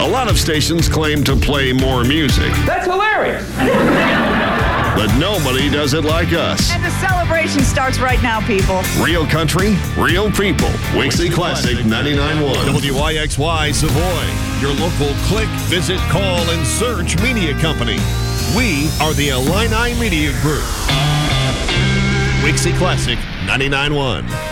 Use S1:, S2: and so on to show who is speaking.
S1: A lot of stations claim to play more music,
S2: That's hilarious.
S1: but nobody does it like us.
S3: And the celebration starts right now, people.
S1: Real country, real people. Wixie Classic 99.1.
S4: WYXY Savoy, your local click, visit, call, and search media company. We are the Illini Media Group. Wixie Classic 99.1.